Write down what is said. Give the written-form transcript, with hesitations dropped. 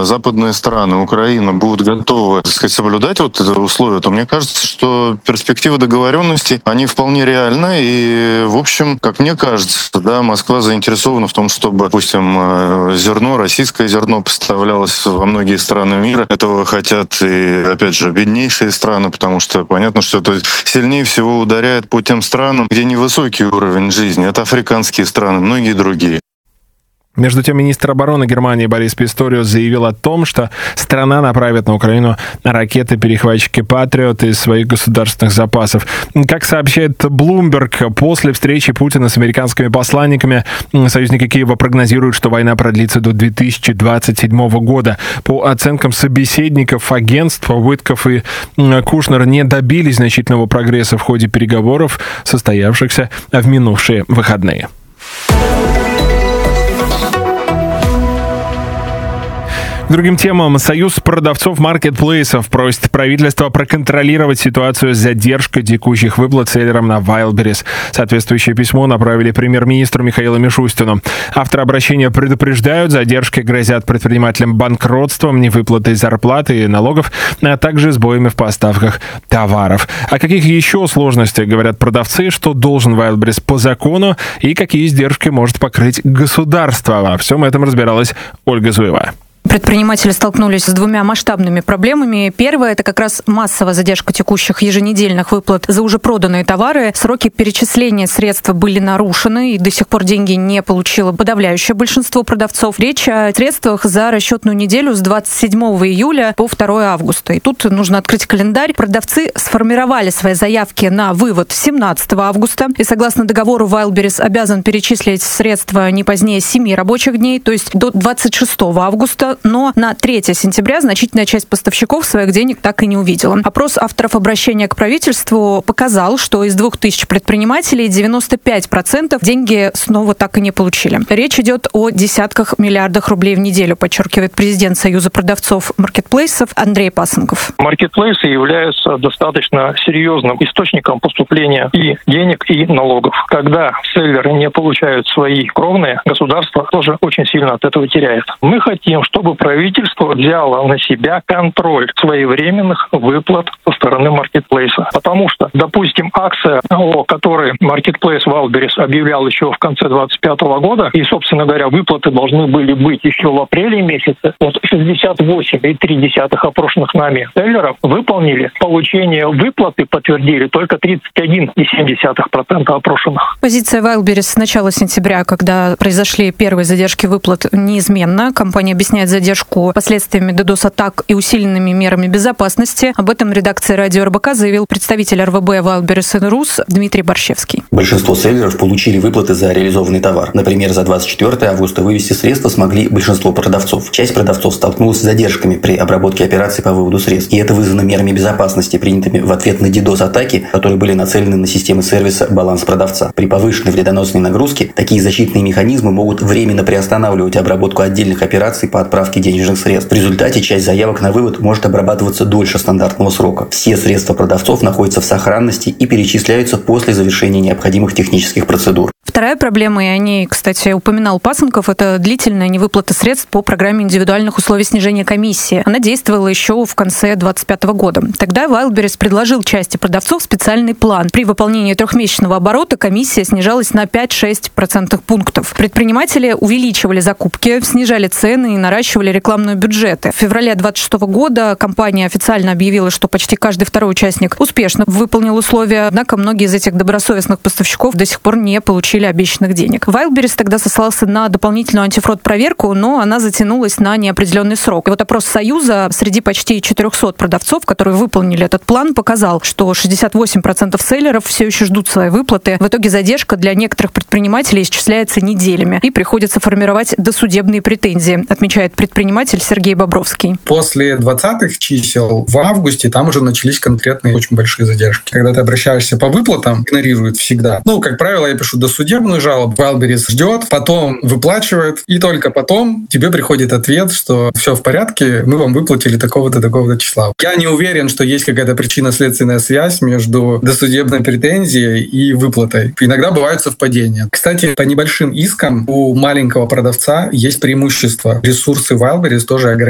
западные страны, Украина будут готовы, так сказать, соблюдать вот это условие, то мне кажется, что перспективы договоренности, они вполне реальны. И, в общем, как мне кажется, да, Москва заинтересована в том, чтобы, допустим, зерно, российское зерно поставлялось во многие страны мира. Этого хотят и, опять же, беднейшие страны, потому что понятно, что это сильнее всего ударяет по тем странам, где невысокий уровень жизни. Это африканские страны, многие другие. Между тем, министр обороны Германии Борис Писториус заявил о том, что страна направит на Украину ракеты-перехватчики «Патриот» из своих государственных запасов. Как сообщает Bloomberg, после встречи Путина с американскими посланниками союзники Киева прогнозируют, что война продлится до 2027 года. По оценкам собеседников агентств, Уитков и Кушнер не добились значительного прогресса в ходе переговоров, состоявшихся в минувшие выходные. К другим темам. Союз продавцов маркетплейсов просит правительство проконтролировать ситуацию с задержкой текущих выплат селлерам на Wildberries. Соответствующее письмо направили премьер-министру Михаилу Мишустину. Авторы обращения предупреждают, задержки грозят предпринимателям банкротством, невыплатой зарплаты и налогов, а также сбоями в поставках товаров. О каких еще сложностях говорят продавцы, что должен Wildberries по закону и какие издержки может покрыть государство. Во всем этом разбиралась Ольга Зуева. Предприниматели столкнулись с двумя масштабными проблемами. Первое – это как раз массовая задержка текущих еженедельных выплат за уже проданные товары. Сроки перечисления средств были нарушены, и до сих пор деньги не получило подавляющее большинство продавцов. Речь о средствах за расчетную неделю с 27 июля по 2 августа. И тут нужно открыть календарь. Продавцы сформировали свои заявки на вывод 17 августа. И согласно договору Wildberries обязан перечислить средства не позднее 7 рабочих дней, то есть до 26 августа. Но на 3 сентября значительная часть поставщиков своих денег так и не увидела. Опрос авторов обращения к правительству показал, что из 2000 предпринимателей 95% деньги снова так и не получили. Речь идет о десятках миллиардах рублей в неделю, подчеркивает президент Союза продавцов маркетплейсов Андрей Пасынков. Маркетплейсы являются достаточно серьезным источником поступления и денег, и налогов. Когда селлеры не получают свои кровные, государство тоже очень сильно от этого теряет. Мы хотим, чтобы правительство взяло на себя контроль своевременных выплат со стороны маркетплейса. Потому что, допустим, акция, о которой маркетплейс Wildberries объявлял еще в конце 2025 года, и, собственно говоря, выплаты должны были быть еще в апреле месяце, вот 68,3 опрошенных нами селлеров выполнили. Получение выплаты подтвердили только 31,7% опрошенных. Позиция Wildberries с начала сентября, когда произошли первые задержки выплат, неизменна. Компания объясняет задержку последствиями DDoS-атак и усиленными мерами безопасности. Об этом редакции радио РБК заявил представитель РВБ Wildberries Рус Дмитрий Борщевский. Большинство селлеров получили выплаты за реализованный товар. Например, за 24 августа вывести средства смогли большинство продавцов. Часть продавцов столкнулась с задержками при обработке операций по выводу средств. И это вызвано мерами безопасности, принятыми в ответ на DDoS-атаки, которые были нацелены на системы сервиса «Баланс продавца». При повышенной вредоносной нагрузке такие защитные механизмы могут временно приостанавливать обработку отдельных операций по отправке денежных средств. В результате часть заявок на вывод может обрабатываться дольше стандартного срока. Все средства продавцов находятся в сохранности и перечисляются после завершения необходимых технических процедур. Вторая проблема, и о ней, кстати, упоминал Пасынков, это длительная невыплата средств по программе индивидуальных условий снижения комиссии. Она действовала еще в конце 2025 года. Тогда Wildberries предложил части продавцов специальный план. При выполнении 3-месячного оборота комиссия снижалась на 5-6% пунктов. Предприниматели увеличивали закупки, снижали цены и наращивали рекламные бюджеты. В феврале 2026 года компания официально объявила, что почти каждый второй участник успешно выполнил условия, однако многие из этих добросовестных поставщиков до сих пор не получили обещанных денег. Wildberries тогда сослался на дополнительную антифрод-проверку, но она затянулась на неопределенный срок. И вот опрос Союза среди почти 400 продавцов, которые выполнили этот план, показал, что 68% селлеров все еще ждут свои выплаты. В итоге задержка для некоторых предпринимателей исчисляется неделями и приходится формировать досудебные претензии, отмечает предприниматель Сергей Бобровский. После 20-х чисел в августе там уже начались конкретные очень большие задержки. Когда ты обращаешься по выплатам, игнорируют всегда. Как правило, я пишу досудебную жалобу, Wildberries ждет, потом выплачивает, и только потом тебе приходит ответ, что все в порядке, мы вам выплатили такого-то, такого-то числа. Я не уверен, что есть какая-то причинно-следственная связь между досудебной претензией и выплатой. Иногда бывают совпадения. Кстати, по небольшим искам у маленького продавца есть преимущество. Ресурсы Wildberries тоже ограничены.